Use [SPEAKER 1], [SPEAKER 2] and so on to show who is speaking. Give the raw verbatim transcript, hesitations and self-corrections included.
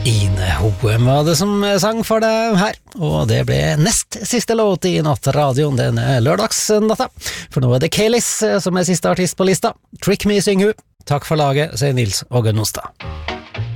[SPEAKER 1] Ine Hoem var det som sang for deg her, og det ble nest siste låt i nattradioen denne lørdagsnatta, for nå er det Kelis som er siste artist på lista. Trick Me synger hun. Takk for laget, sier Nils Åge Nostad.